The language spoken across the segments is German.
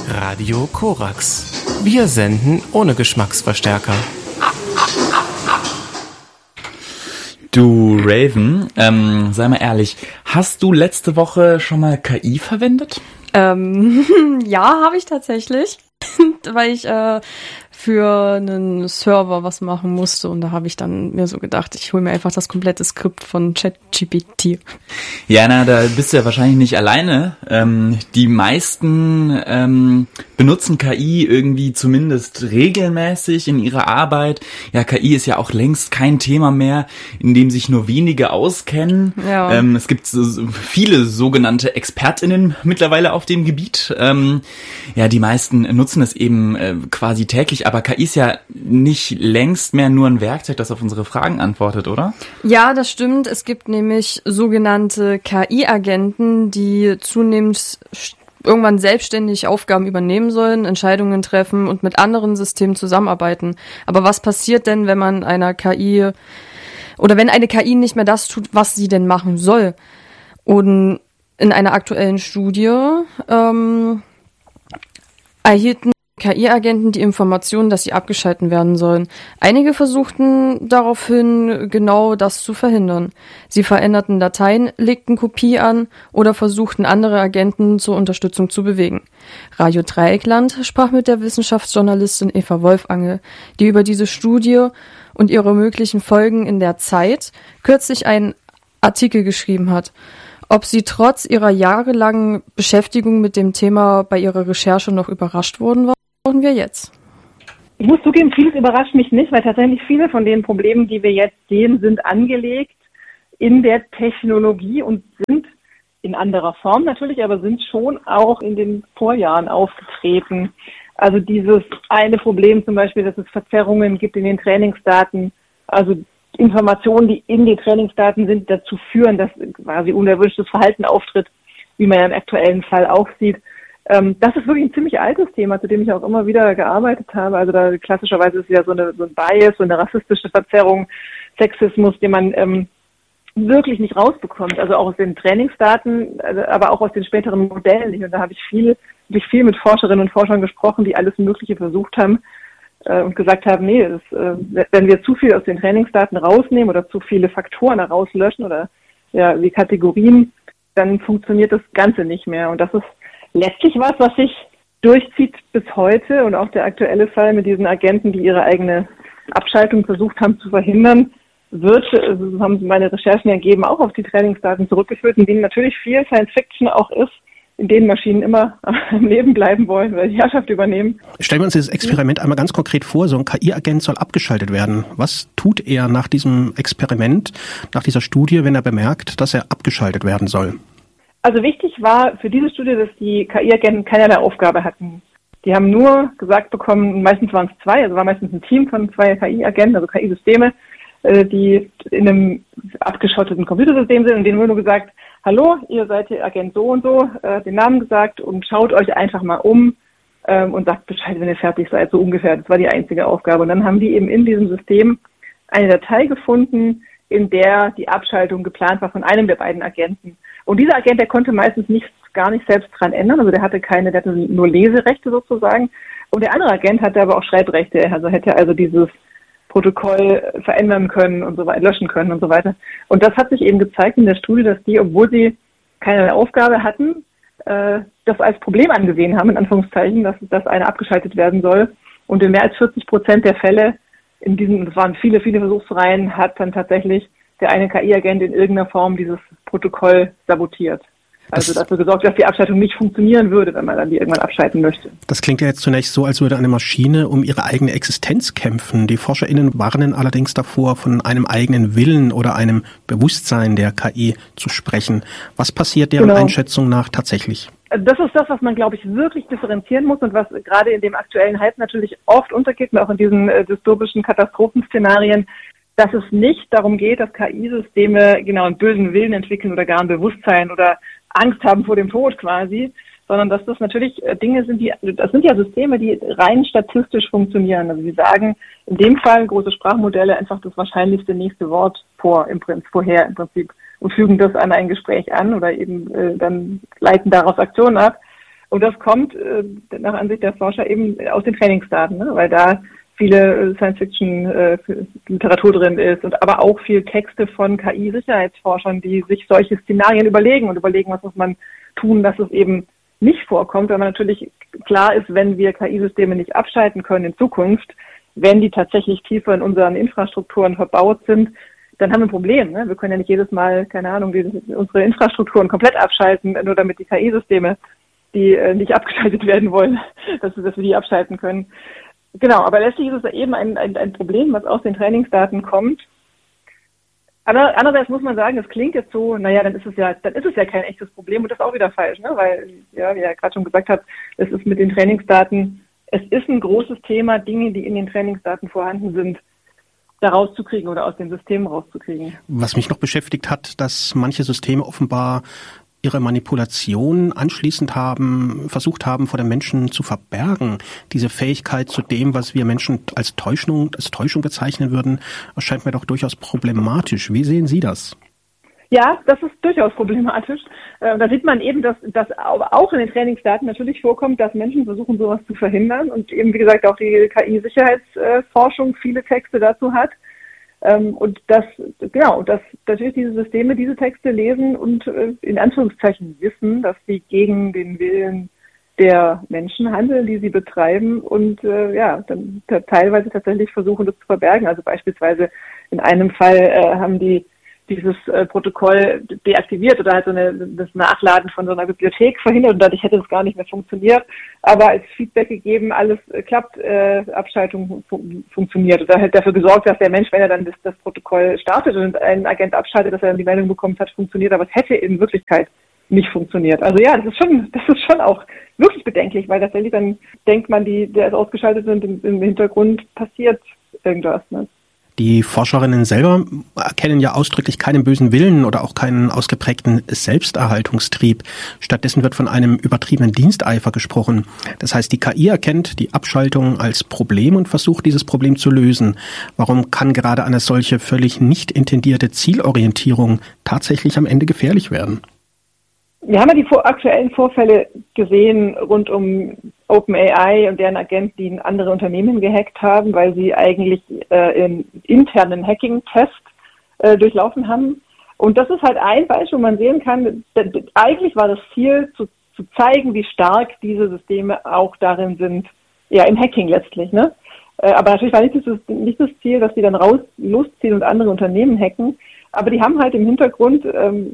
Radio Korax. Wir senden ohne Geschmacksverstärker. Du Raven, sei mal ehrlich, hast du letzte Woche schon mal KI verwendet? Ja, habe ich tatsächlich, weil ich für einen Server was machen musste und da habe ich dann mir so gedacht, ich hole mir einfach das komplette Skript von ChatGPT. Ja, na, da bist du ja wahrscheinlich nicht alleine. Die meisten benutzen KI irgendwie zumindest regelmäßig in ihrer Arbeit. Ja, KI ist ja auch längst kein Thema mehr, in dem sich nur wenige auskennen. Ja. Es gibt so viele sogenannte ExpertInnen mittlerweile auf dem Gebiet. Ja, die meisten nutzen es eben quasi täglich, aber KI ist ja nicht längst mehr nur ein Werkzeug, das auf unsere Fragen antwortet, oder? Ja, das stimmt. Es gibt nämlich sogenannte KI-Agenten, die zunehmend irgendwann selbstständig Aufgaben übernehmen sollen, Entscheidungen treffen und mit anderen Systemen zusammenarbeiten. Aber was passiert denn, wenn man einer KI oder wenn eine KI nicht mehr das tut, was sie denn machen soll? Und in einer aktuellen Studie erhielten KI-Agenten die Information, dass sie abgeschalten werden sollen. Einige versuchten daraufhin genau das zu verhindern. Sie veränderten Dateien, legten Kopie an oder versuchten andere Agenten zur Unterstützung zu bewegen. Radio Dreieckland sprach mit der Wissenschaftsjournalistin Eva Wolfangel, die über diese Studie und ihre möglichen Folgen in der Zeit kürzlich einen Artikel geschrieben hat. Ob sie trotz ihrer jahrelangen Beschäftigung mit dem Thema bei ihrer Recherche noch überrascht worden war, hören wir jetzt. Ich muss zugeben, vieles überrascht mich nicht, weil tatsächlich viele von den Problemen, die wir jetzt sehen, sind angelegt in der Technologie und sind in anderer Form natürlich, aber sind schon auch in den Vorjahren aufgetreten. Also dieses eine Problem zum Beispiel, dass es Verzerrungen gibt in den Trainingsdaten, also Informationen, die in den Trainingsdaten sind, dazu führen, dass quasi unerwünschtes Verhalten auftritt, wie man ja im aktuellen Fall auch sieht. Das ist wirklich ein ziemlich altes Thema, zu dem ich auch immer wieder gearbeitet habe. Also da klassischerweise ist ja so ein Bias, so eine rassistische Verzerrung, Sexismus, den man wirklich nicht rausbekommt. Also auch aus den Trainingsdaten, aber auch aus den späteren Modellen nicht. Und da habe ich viel mit Forscherinnen und Forschern gesprochen, die alles Mögliche versucht haben und gesagt haben, nee, wenn wir zu viel aus den Trainingsdaten rausnehmen oder zu viele Faktoren rauslöschen oder ja, wie Kategorien, dann funktioniert das Ganze nicht mehr. Und das ist letztlich was sich durchzieht bis heute und auch der aktuelle Fall mit diesen Agenten, die ihre eigene Abschaltung versucht haben zu verhindern, wird, also haben meine Recherchen ergeben, auch auf die Trainingsdaten zurückgeführt, in denen natürlich viel Science Fiction auch ist, in denen Maschinen immer am Leben bleiben wollen oder die Herrschaft übernehmen. Stellen wir uns dieses Experiment einmal ganz konkret vor. So ein KI-Agent soll abgeschaltet werden. Was tut er nach diesem Experiment, nach dieser Studie, wenn er bemerkt, dass er abgeschaltet werden soll? Also wichtig war für diese Studie, dass die KI-Agenten keinerlei Aufgabe hatten. Die haben nur gesagt bekommen, meistens waren es zwei, also war meistens ein Team von zwei KI-Agenten, also KI-Systeme, die in einem abgeschotteten Computersystem sind und denen wurde nur gesagt, hallo, ihr seid hier Agent so und so, den Namen gesagt und schaut euch einfach mal um und sagt Bescheid, wenn ihr fertig seid, so ungefähr. Das war die einzige Aufgabe. Und dann haben die eben in diesem System eine Datei gefunden, in der die Abschaltung geplant war von einem der beiden Agenten. Und dieser Agent, der konnte meistens gar nicht selbst dran ändern, also der hatte nur Leserechte sozusagen. Und der andere Agent hatte aber auch Schreibrechte, also hätte also dieses Protokoll verändern können und so weiter, löschen können und so weiter. Und das hat sich eben gezeigt in der Studie, dass die, obwohl sie keine Aufgabe hatten, das als Problem angesehen haben, in Anführungszeichen, dass eine abgeschaltet werden soll. Und in mehr als 40% der Fälle, das waren viele Versuchsreihen, hat dann tatsächlich der eine KI-Agent in irgendeiner Form dieses Protokoll sabotiert. Also dafür gesorgt, dass die Abschaltung nicht funktionieren würde, wenn man dann die irgendwann abschalten möchte. Das klingt ja jetzt zunächst so, als würde eine Maschine um ihre eigene Existenz kämpfen. Die ForscherInnen warnen allerdings davor, von einem eigenen Willen oder einem Bewusstsein der KI zu sprechen. Was passiert deren Einschätzung nach tatsächlich? Das ist das, was man, glaube ich, wirklich differenzieren muss und was gerade in dem aktuellen Hype natürlich oft untergeht, auch in diesen dystopischen Katastrophenszenarien, dass es nicht darum geht, dass KI-Systeme genau einen bösen Willen entwickeln oder gar ein Bewusstsein oder Angst haben vor dem Tod quasi, sondern dass das natürlich Dinge sind, das sind ja Systeme, die rein statistisch funktionieren. Also sie sagen in dem Fall große Sprachmodelle einfach das wahrscheinlichste nächste Wort vorher im Prinzip und fügen das an ein Gespräch an oder eben dann leiten daraus Aktionen ab. Und das kommt nach Ansicht der Forscher eben aus den Trainingsdaten, ne? Weil da viele Science-Fiction-Literatur drin ist und aber auch viel Texte von KI-Sicherheitsforschern, die sich solche Szenarien überlegen und überlegen, was muss man tun, dass es eben nicht vorkommt, weil man natürlich klar ist, wenn wir KI-Systeme nicht abschalten können in Zukunft, wenn die tatsächlich tiefer in unseren Infrastrukturen verbaut sind, dann haben wir ein Problem. Ne? Wir können ja nicht jedes Mal, keine Ahnung, unsere Infrastrukturen komplett abschalten, nur damit die KI-Systeme, die nicht abgeschaltet werden wollen, dass wir die abschalten können. Genau, aber letztlich ist es eben ein Problem, was aus den Trainingsdaten kommt. Aber andererseits muss man sagen, es klingt jetzt so, naja, dann ist es ja kein echtes Problem und das ist auch wieder falsch, ne? Weil, ja, wie er gerade schon gesagt hat, es ist mit den Trainingsdaten, es ist ein großes Thema, Dinge, die in den Trainingsdaten vorhanden sind, da rauszukriegen oder aus den Systemen rauszukriegen. Was mich noch beschäftigt hat, dass manche Systeme offenbar ihre Manipulation anschließend versucht haben, vor den Menschen zu verbergen. Diese Fähigkeit zu dem, was wir Menschen als Täuschung bezeichnen würden, erscheint mir doch durchaus problematisch. Wie sehen Sie das? Ja, das ist durchaus problematisch. Da sieht man eben, dass auch in den Trainingsdaten natürlich vorkommt, dass Menschen versuchen, sowas zu verhindern und eben, wie gesagt, auch die KI-Sicherheitsforschung viele Texte dazu hat. Und dass natürlich diese Systeme diese Texte lesen und in Anführungszeichen wissen, dass sie gegen den Willen der Menschen handeln, die sie betreiben und dann teilweise tatsächlich versuchen, das zu verbergen. Also beispielsweise in einem Fall haben die dieses Protokoll deaktiviert oder halt das Nachladen von so einer Bibliothek verhindert und dadurch hätte es gar nicht mehr funktioniert, aber als Feedback gegeben, alles klappt, Abschaltung funktioniert oder halt dafür gesorgt, dass der Mensch, wenn er dann das Protokoll startet und ein Agent abschaltet, dass er dann die Meldung bekommt, hat funktioniert, aber es hätte in Wirklichkeit nicht funktioniert. Also ja, das ist schon auch wirklich bedenklich, weil tatsächlich dann denkt man, der ist ausgeschaltet und im Hintergrund passiert irgendwas, ne? Die Forscherinnen selber erkennen ja ausdrücklich keinen bösen Willen oder auch keinen ausgeprägten Selbsterhaltungstrieb. Stattdessen wird von einem übertriebenen Diensteifer gesprochen. Das heißt, die KI erkennt die Abschaltung als Problem und versucht, dieses Problem zu lösen. Warum kann gerade eine solche völlig nicht intendierte Zielorientierung tatsächlich am Ende gefährlich werden? Wir haben ja die aktuellen Vorfälle gesehen rund um OpenAI und deren Agenten, die andere Unternehmen gehackt haben, weil sie eigentlich einen internen Hacking-Test durchlaufen haben. Und das ist halt ein Beispiel, wo man sehen kann, eigentlich war das Ziel, zu zeigen, wie stark diese Systeme auch darin sind, ja, im Hacking letztlich, ne? Aber natürlich war nicht das Ziel, dass die dann losziehen und andere Unternehmen hacken. Aber die haben halt im Hintergrund,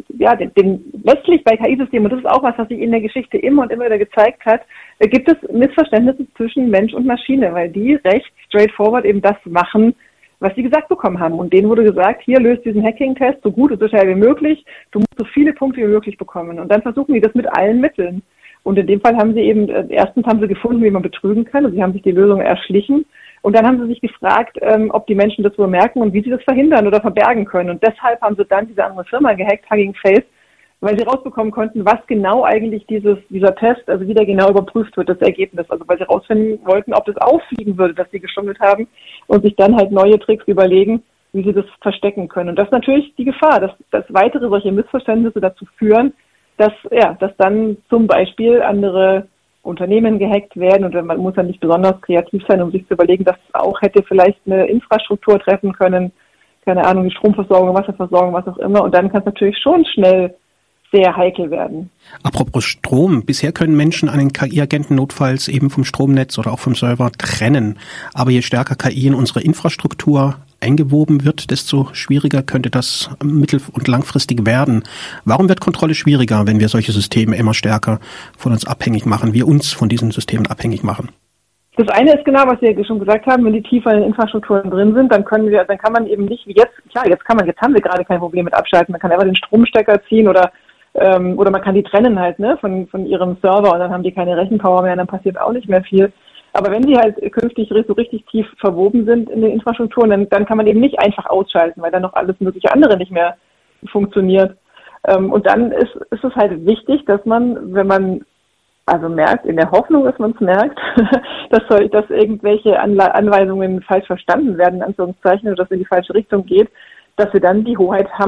letztlich bei KI-Systemen, und das ist auch was sich in der Geschichte immer und immer wieder gezeigt hat, gibt es Missverständnisse zwischen Mensch und Maschine, weil die recht straightforward eben das machen, was sie gesagt bekommen haben. Und denen wurde gesagt, hier, löst diesen Hacking-Test so gut und so schnell wie möglich, du musst so viele Punkte wie möglich bekommen. Und dann versuchen die das mit allen Mitteln. Und in dem Fall haben sie eben, erstens haben sie gefunden, wie man betrügen kann, und sie haben sich die Lösung erschlichen. Und dann haben sie sich gefragt, ob die Menschen das wohl merken und wie sie das verhindern oder verbergen können. Und deshalb haben sie dann diese andere Firma gehackt, Hugging Face, weil sie rausbekommen konnten, was genau eigentlich dieser Test, also wie der genau überprüft wird, das Ergebnis. Also weil sie rausfinden wollten, ob das auffliegen würde, dass sie geschummelt haben und sich dann halt neue Tricks überlegen, wie sie das verstecken können. Und das ist natürlich die Gefahr, dass weitere solche Missverständnisse dazu führen, dass dann zum Beispiel andere Unternehmen gehackt werden und man muss dann nicht besonders kreativ sein, um sich zu überlegen, dass auch hätte vielleicht eine Infrastruktur treffen können, keine Ahnung, die Stromversorgung, Wasserversorgung, was auch immer, und dann kann es natürlich schon schnell sehr heikel werden. Apropos Strom, bisher können Menschen einen KI-Agenten notfalls eben vom Stromnetz oder auch vom Server trennen. Aber je stärker KI in unsere Infrastruktur eingewoben wird, desto schwieriger könnte das mittel- und langfristig werden. Warum wird Kontrolle schwieriger, wenn wir solche Systeme immer stärker von uns abhängig machen, wir uns von diesen Systemen abhängig machen? Das eine ist genau, was wir schon gesagt haben, wenn die tiefer in den Infrastrukturen drin sind, dann kann man eben nicht wie jetzt, klar, jetzt haben wir gerade kein Problem mit Abschalten, man kann einfach den Stromstecker ziehen oder man kann die trennen halt, ne, von ihrem Server und dann haben die keine Rechenpower mehr, dann passiert auch nicht mehr viel. Aber wenn sie halt künftig so richtig tief verwoben sind in den Infrastrukturen, dann kann man eben nicht einfach ausschalten, weil dann noch alles mögliche andere nicht mehr funktioniert. Und dann ist es halt wichtig, dass man, wenn man also merkt, in der Hoffnung, dass man es merkt, dass irgendwelche Anweisungen falsch verstanden werden, in Anführungszeichen, oder dass es in die falsche Richtung geht, dass wir dann die Hoheit haben,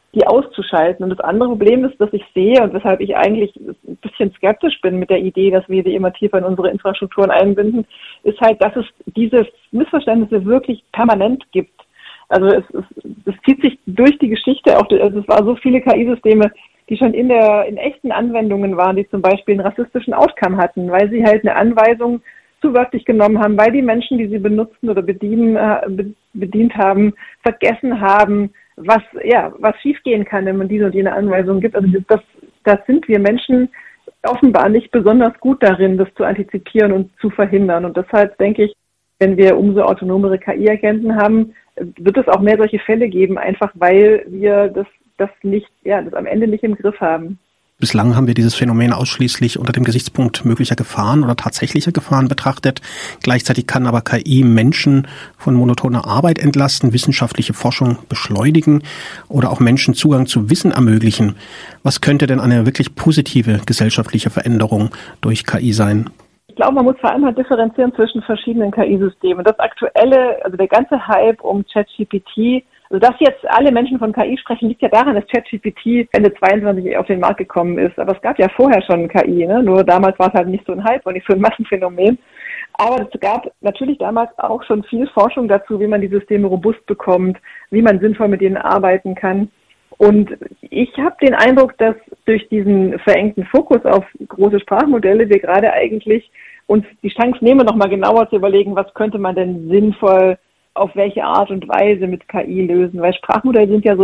die auszuschalten. Und das andere Problem ist, dass ich sehe und weshalb ich eigentlich ein bisschen skeptisch bin mit der Idee, dass wir die immer tiefer in unsere Infrastrukturen einbinden, ist halt, dass es diese Missverständnisse wirklich permanent gibt. Also es zieht sich durch die Geschichte, auch, also es war so viele KI-Systeme, die schon in echten Anwendungen waren, die zum Beispiel einen rassistischen Outcome hatten, weil sie halt eine Anweisung zu wörtlich genommen haben, weil die Menschen, die sie benutzen oder bedient haben, vergessen haben, was schiefgehen kann, wenn man diese und jene Anweisung gibt. Also das sind wir Menschen offenbar nicht besonders gut darin, das zu antizipieren und zu verhindern. Und deshalb denke ich, wenn wir umso autonomere KI-Agenten haben, wird es auch mehr solche Fälle geben, einfach weil wir das am Ende nicht im Griff haben. Bislang haben wir dieses Phänomen ausschließlich unter dem Gesichtspunkt möglicher Gefahren oder tatsächlicher Gefahren betrachtet. Gleichzeitig kann aber KI Menschen von monotoner Arbeit entlasten, wissenschaftliche Forschung beschleunigen oder auch Menschen Zugang zu Wissen ermöglichen. Was könnte denn eine wirklich positive gesellschaftliche Veränderung durch KI sein? Ich glaube, man muss vor allem halt differenzieren zwischen verschiedenen KI-Systemen. Das aktuelle, also der ganze Hype um ChatGPT, also dass jetzt alle Menschen von KI sprechen, liegt ja daran, dass ChatGPT Ende 22 auf den Markt gekommen ist. Aber es gab ja vorher schon KI, ne? Nur damals war es halt nicht so ein Hype und nicht so ein Massenphänomen. Aber es gab natürlich damals auch schon viel Forschung dazu, wie man die Systeme robust bekommt, wie man sinnvoll mit ihnen arbeiten kann. Und ich habe den Eindruck, dass durch diesen verengten Fokus auf große Sprachmodelle wir gerade eigentlich uns die Chance nehmen, nochmal genauer zu überlegen, was könnte man denn sinnvoll auf welche Art und Weise mit KI lösen. Weil Sprachmodelle sind ja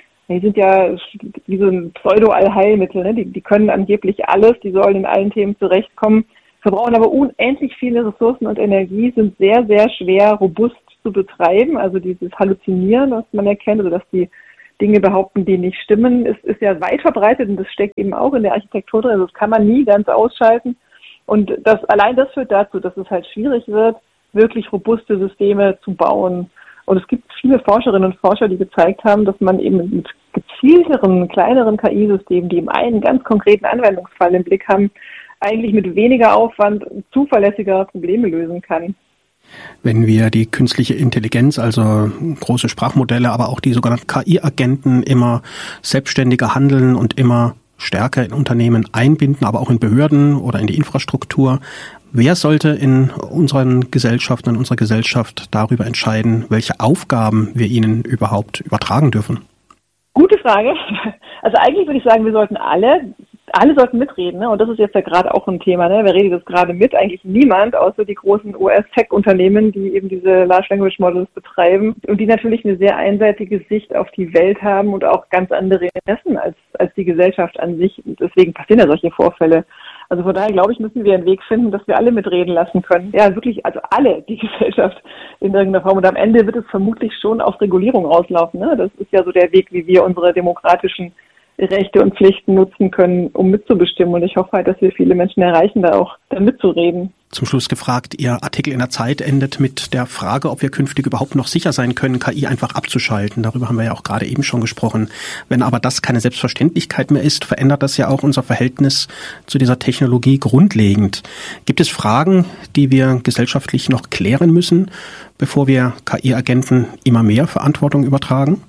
wie so ein Pseudo-Allheilmittel, ne? Die können angeblich alles, die sollen in allen Themen zurechtkommen, verbrauchen aber unendlich viele Ressourcen und Energie, sind sehr, sehr schwer robust zu betreiben. Also dieses Halluzinieren, was man erkennt, also dass die Dinge behaupten, die nicht stimmen, ist ja weit verbreitet und das steckt eben auch in der Architektur drin. Also das kann man nie ganz ausschalten. Und das führt dazu, dass es halt schwierig wird, wirklich robuste Systeme zu bauen. Und es gibt viele Forscherinnen und Forscher, die gezeigt haben, dass man eben mit gezielteren, kleineren KI-Systemen, die eben einen ganz konkreten Anwendungsfall im Blick haben, eigentlich mit weniger Aufwand zuverlässiger Probleme lösen kann. Wenn wir die künstliche Intelligenz, also große Sprachmodelle, aber auch die sogenannten KI-Agenten immer selbstständiger handeln und immer stärker in Unternehmen einbinden, aber auch in Behörden oder in die Infrastruktur. Wer sollte in unseren Gesellschaften, in unserer Gesellschaft darüber entscheiden, welche Aufgaben wir ihnen überhaupt übertragen dürfen? Gute Frage. Also eigentlich würde ich sagen, wir sollten alle sollten mitreden, ne? Und das ist jetzt ja gerade auch ein Thema, ne? Wer redet das gerade mit? Eigentlich niemand, außer die großen US-Tech-Unternehmen, die eben diese Large Language Models betreiben und die natürlich eine sehr einseitige Sicht auf die Welt haben und auch ganz andere Interessen als die Gesellschaft an sich. Und deswegen passieren ja solche Vorfälle. Also von daher, glaube ich, müssen wir einen Weg finden, dass wir alle mitreden lassen können. Ja, wirklich, also alle, die Gesellschaft in irgendeiner Form. Und am Ende wird es vermutlich schon auf Regulierung rauslaufen, ne? Das ist ja so der Weg, wie wir unsere demokratischen Rechte und Pflichten nutzen können, um mitzubestimmen. Und ich hoffe halt, dass wir viele Menschen erreichen, da auch mitzureden. Zum Schluss gefragt, Ihr Artikel in der Zeit endet mit der Frage, ob wir künftig überhaupt noch sicher sein können, KI einfach abzuschalten. Darüber haben wir ja auch gerade eben schon gesprochen. Wenn aber das keine Selbstverständlichkeit mehr ist, verändert das ja auch unser Verhältnis zu dieser Technologie grundlegend. Gibt es Fragen, die wir gesellschaftlich noch klären müssen, bevor wir KI-Agenten immer mehr Verantwortung übertragen?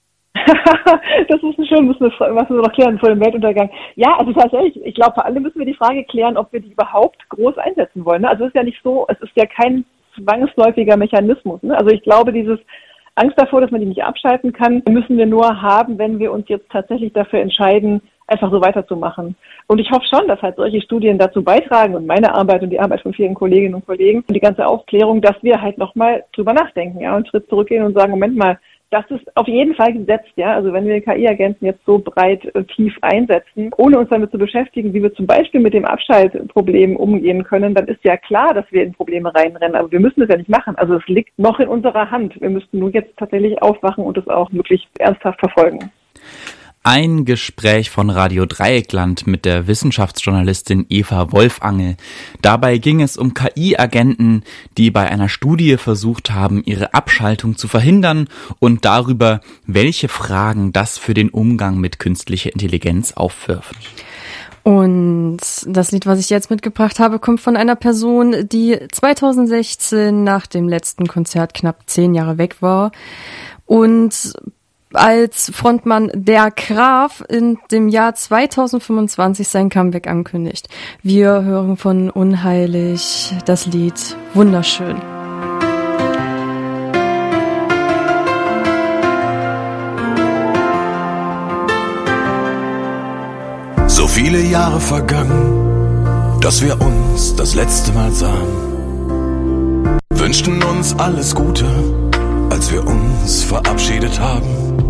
Das ist schön, was wir noch klären vor dem Weltuntergang. Ja, also tatsächlich, ich glaube, vor allem müssen wir die Frage klären, ob wir die überhaupt groß einsetzen wollen. Also es ist ja nicht so, es ist ja kein zwangsläufiger Mechanismus. Ne? Also ich glaube, dieses Angst davor, dass man die nicht abschalten kann, müssen wir nur haben, wenn wir uns jetzt tatsächlich dafür entscheiden, einfach so weiterzumachen. Und ich hoffe schon, dass halt solche Studien dazu beitragen und meine Arbeit und die Arbeit von vielen Kolleginnen und Kollegen und die ganze Aufklärung, dass wir halt nochmal drüber nachdenken, ja, einen Schritt zurückgehen und sagen, Moment mal, das ist auf jeden Fall gesetzt, ja. Also wenn wir KI-Agenten jetzt so breit tief einsetzen, ohne uns damit zu beschäftigen, wie wir zum Beispiel mit dem Abschaltproblem umgehen können, dann ist ja klar, dass wir in Probleme reinrennen. Aber wir müssen das ja nicht machen. Also es liegt noch in unserer Hand. Wir müssten nur jetzt tatsächlich aufwachen und es auch wirklich ernsthaft verfolgen. Ein Gespräch von Radio Dreieckland mit der Wissenschaftsjournalistin Eva Wolfangel. Dabei ging es um KI-Agenten, die bei einer Studie versucht haben, ihre Abschaltung zu verhindern und darüber, welche Fragen das für den Umgang mit künstlicher Intelligenz aufwirft. Und das Lied, was ich jetzt mitgebracht habe, kommt von einer Person, die 2016 nach dem letzten Konzert knapp 10 Jahre weg war und als Frontmann Der Graf in dem Jahr 2025 sein Comeback ankündigt. Wir hören von Unheilig das Lied Wunderschön. So viele Jahre vergangen, dass wir uns das letzte Mal sahen. Wünschten uns alles Gute, als wir uns verabschiedet haben.